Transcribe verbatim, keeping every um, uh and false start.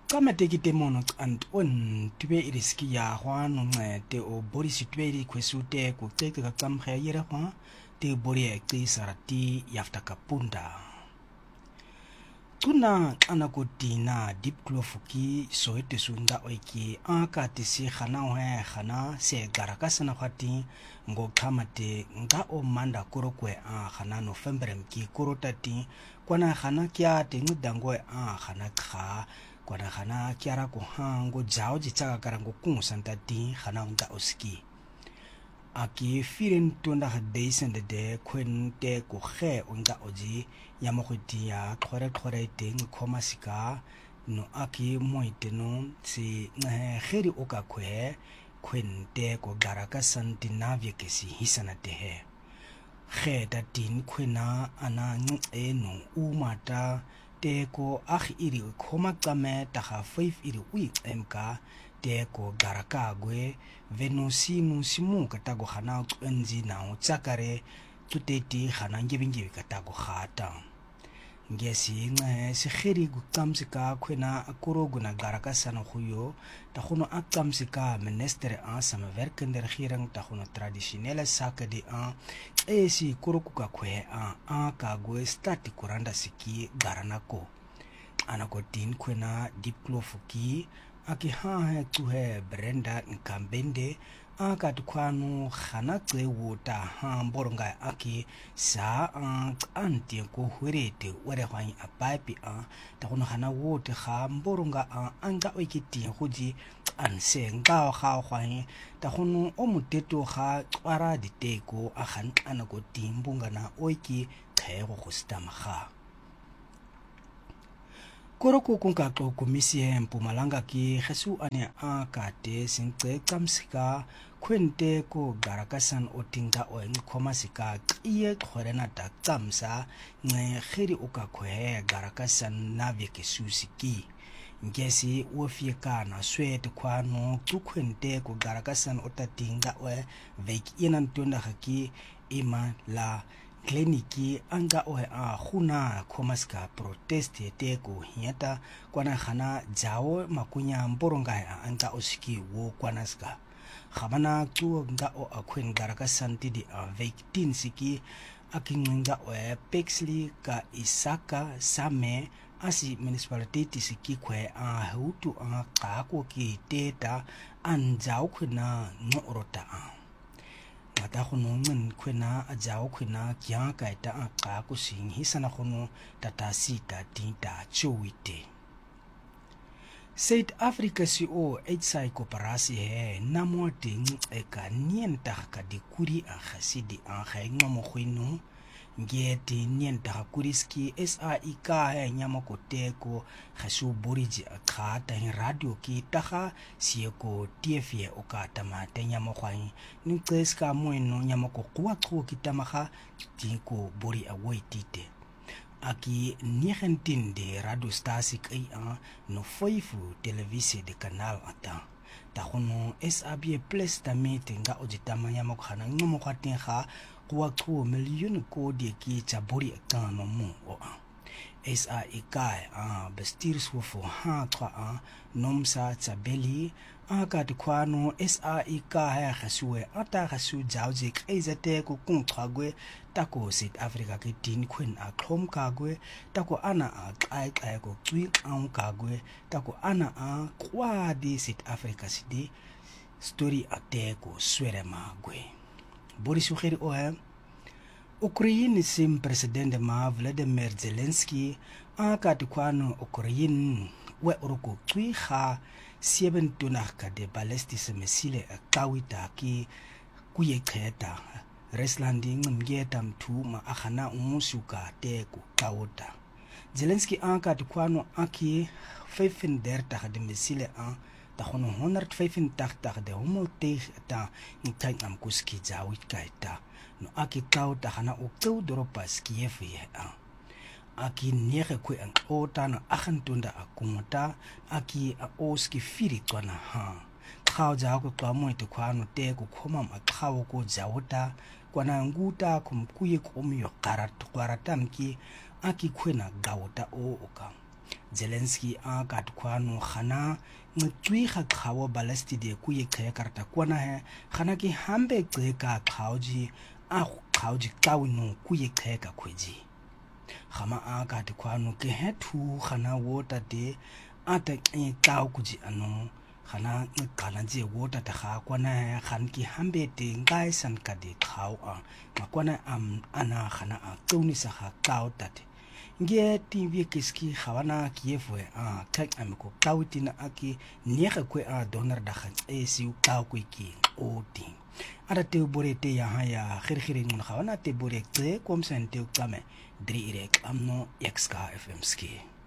Qamateki temono and on tube iriski ya hwan te o bori situe ri kwesute ku teke ka kamkhe yere hwa te bori e ti sarati yafta kapunda. Tuna ana ko tina dip klofuki soete sunda oiki aka tisi khana he khana se garaka sana khati ngo khamate nga o manda korokwe a khana November mki korotati kwana khana kya te ngudango a khana kha kwana khana kyara ko hango jao jichaka karango kumusantati khana unda oski aki firen tunda hadesende de kwente ko khe unda oji yamokhiti ya khore khore te ngkhoma sika no aki moite no si kheri oka khwe kwente ko garaka santinavye kesi hisana te he khe ta tin khwena ana nge no umata te ko akh iri khoma kame ta ha five iri ui emka te ko garaka gwe venusi musimu katago khana enzi na utsakare tuteti khana ngebingebi katago khata ngesi nge sikhiri gukamsika khwena akorogu na garaka sana khuyo ta khono akamsika minister a samaverkender khirang ta khono traditionele sakadi a esi koroku ka khwe a a ka gwe stati kuranda siki garanako anako tin khwena diplofuki aki ha he tuhe Brenda Nkambende aka tukwanu khana tse wuta ha mboronga aki sa anti ko hurete were hwani apapi a ta kono khana wote kha mboronga a anga okiti hoji anse nga kha hwani ta kono omuteto kha twara diteko a khankana ko timbunga na oiki khego go stama kha koroko kunka to komisie Mpumalanga ki Jesu ane akate singce kamsika kwente ko garakasan otinga o ngkhoma sika iye khorena ta tsamsa nge khiri uka khwe garakasan navye ke susiki ngesi ofika na swete kwano tukwente ko garakasan otatinga o veki inan tonda haki ima la kliniki anga ohe a khuna khomaska protest te ko hiata kwana khana jao makunya mboronga a anga osiki wo kwanaska khamana tu nga o akhwen garaka santidi a vektin siki akinga o pexli ka isaka same asi municipality siki khwe a hutu a ka ko ki teta anjao khuna ngorota a ata khono ngin khwena ajao khwena kya kaita aka ku sing hisana khono tata sita tinta chowite South Africa C O H koperasi he namo ting eka nienta ka dikuri a khasidi a khainga mo khwino ngeti nienta kuriski S A I ka he nyamo koteko khasu boriji akha ta radio ki taga sieko T F ye okata mate nyamo khwai ni tseska moeno nyamo ko kwa tlo kitamaga tiko bori awaitite aki nigentin de radio stasik ai a no foifu televisie de canal ata ta khono S A B plus tamete nga ojitama nyamo khana ngomo khatin kha kwa tlo million ko de ki chabori akano mo o a S A I kai a bestirs wo fo ha twa a nomsa tsabeli aka dikwano S A I ka ha gasue ata gasu jauji kaizate ko kunthagwe tako South Africa ke tin khwen a khom kagwe tako ana a kai kai ko twi ang kagwe tako ana a kwa di South Africa sidi story ateko swere magwe Boris Ukheri o ha Ukraine sim president ma Vladimir Zelensky aka dikwano Ukraine we uruko twi kha seven tunaka de ballistic missile kawita ki kuye kheta reslanding ngeta mthu ma akhana umusuka te ku kawota Zelensky aka dikwano aki five derta de missile a ta khono one hundred five ta de homote ta nkai am kuski jawit kaita no aki kawta khana uktu dropas Kiev ye a aki nege kwe ang ota na akhantunda akumota aki a oski firi twana ha khao ja ko twamo ite khwano te ko khoma ma khao ko jawota kwana nguta kumkuye komiyo karat kwaratamki aki khwena gawota o oka Zelensky a kat kwano khana ngcwi kha khawo balasti de ku ye khe karta kwana he khana ki hambe khe ka khawji a khawji kawno ku ye khe ka khweji khama a kat kwano ke he thu khana wota de ata e taw kuji ano khana ngqala nje wota ta kha kwana khan ki hambe te ngai san ka de khaw a makwana am ana khana a tsoni sa kha taw tate nge tivi kiski khawana kiefwe a kak amko tawtina aki niega kwe a donor da khan e siu taw kwe ki o ti ara te bore te ya ha ya khirkhire ngun khawana te bore te kom sen te ukame dri irek amno xka fm ski